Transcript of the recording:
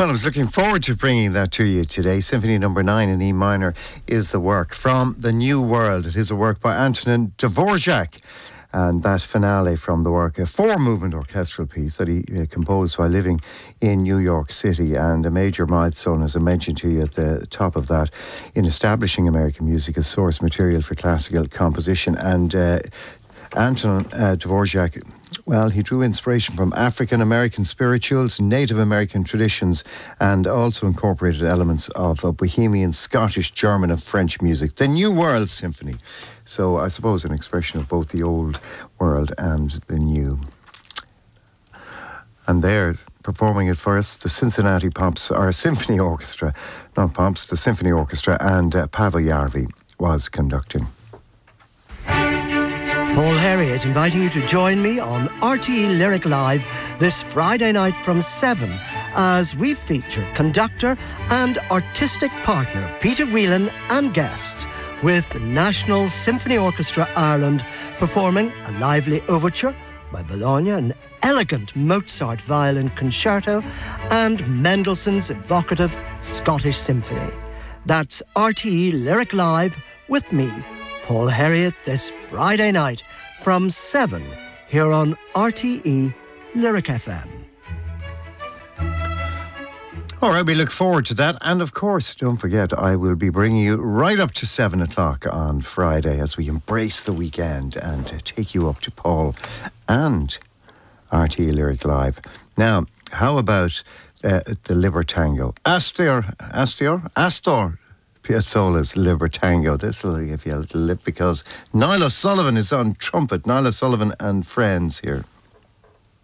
Well, I was looking forward to bringing that to you today. Symphony Number 9 in E minor is the work from The New World. It is a work by Antonin Dvorak. And that finale from the work, a four-movement orchestral piece that he composed while living in New York City, and a major milestone, as I mentioned to you at the top of that, in establishing American music as source material for classical composition. And Antonin Dvorak, well, he drew inspiration from African-American spirituals, Native American traditions, and also incorporated elements of Bohemian, Scottish, German and French music. The New World Symphony. So I suppose an expression of both the old world and the new. And there, performing it for us, the Cincinnati Pops, or Symphony Orchestra, not Pops, the Symphony Orchestra, and Paavo Järvi was conducting. Paul Harriott inviting you to join me on RTE Lyric Live this Friday night from 7 as we feature conductor and artistic partner Peter Whelan and guests with the National Symphony Orchestra Ireland performing a lively overture by Bologna, an elegant Mozart violin concerto and Mendelssohn's evocative Scottish Symphony. That's RTE Lyric Live with me, Paul Harriott, this Friday night from 7 here on RTE Lyric FM. All right, we look forward to that. And of course, don't forget, I will be bringing you right up to 7 o'clock on Friday as we embrace the weekend and take you up to Paul and RTE Lyric Live. Now, how about the Libertango? Astor Piazzolla's Libertango. This will give you a little lip because Niall O'Sullivan is on trumpet. Niall O'Sullivan and friends here.